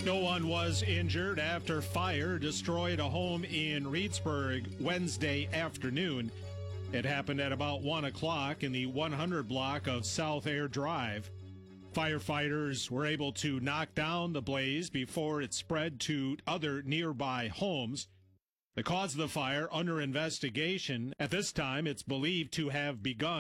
No one was injured after fire destroyed a home in Reedsburg Wednesday afternoon. It happened at about 1 o'clock in the 100 block of South Air Drive. Firefighters were able to knock down the blaze before it spread to other nearby homes. The cause of the fire under investigation. At this time, it's believed to have begun